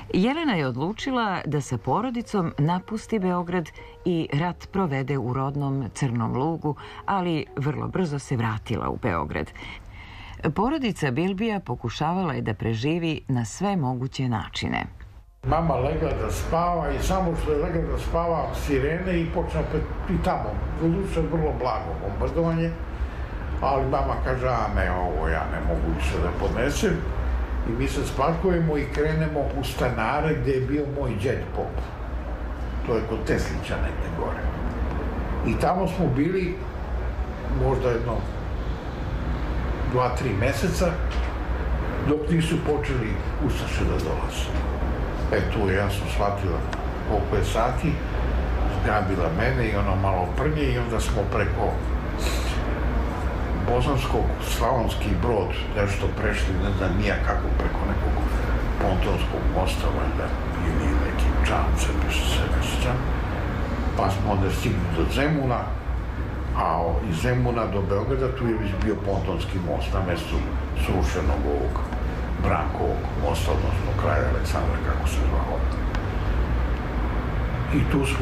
Jelena je odlučila da sa porodicom napusti Beograd i rat provede u rodnom Crnom Lugu, ali vrlo brzo se vratila u Beograd. Porodica Bilbija pokušavala je da preživi na sve moguće načine. Mama legla da spava i samo što je legla da spava sirene i počne opet i tamo. Doduše vrlo blago bombardovanje, ali mama kaže, ne, ovo ja ne mogu više da podnesem. I mi se spakujemo i krenemo u Stanare gde je bio moj džed pop. To je kod Teslića negde gore. I tamo smo bili možda jedno 2-3 meseca dok nisu počeli ustaše da dolaze. Tu ja sam shvatila koliko je sati, zgrabila mene i ono malo prnje i onda smo preko Bosanskog, Slavonski Brod, nešto prešli, ne znam nija kako, preko nekog pontonskog mosta, valjda, ili nekim čamcem, nešto se ne sjećam. Pa smo onda stigli do Zemuna, a iz Zemuna do Beograda tu je već bio pontonski most na mestu srušenog ovog Brankovog mosta, odnosno kraja Aleksandra, kako se zvao. I tu smo